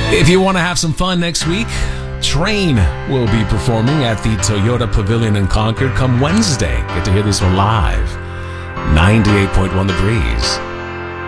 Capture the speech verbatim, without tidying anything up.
If you want to have some fun next week, Train will be performing at the Toyota Pavilion in Concord come Wednesday. Get to hear this one live. ninety-eight point one The Breeze.